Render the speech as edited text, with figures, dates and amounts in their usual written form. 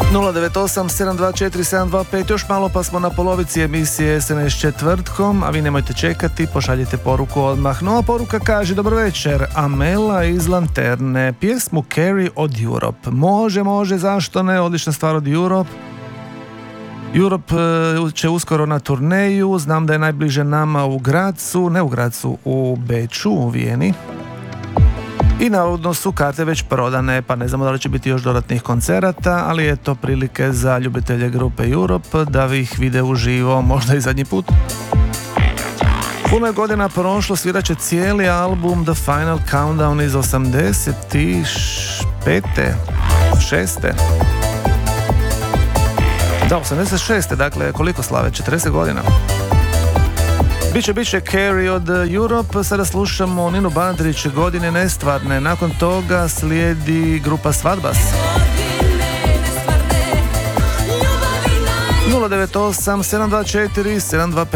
098-724-725, još malo pa smo na polovici emisije SMS četvrtkom, a vi nemojte čekati, pošaljite poruku odmah. Nova poruka kaže: dobro večer, Amela iz Lanterne, pjesmu Carry od Europe. Može, zašto ne, odlična stvar od Europe. Europe će uskoro na turneju, znam da je najbliže nama u Gracu, ne u Gracu, u Beču, u Vijeni. I navodno su karte već prodane, pa ne znamo da li će biti još dodatnih koncerata, ali je to prilike za ljubitelje grupe Europe da ih vide uživo, možda i zadnji put. Puno je godina prošlo, svirat će cijeli album The Final Countdown iz 85. 6. Da, 86. Dakle, koliko slave? 40 godina. Biće Carry od Europe. Sada slušamo Ninu Bandrić, Godine nestvarne. Nakon toga slijedi grupa Svadbas. 098 724 725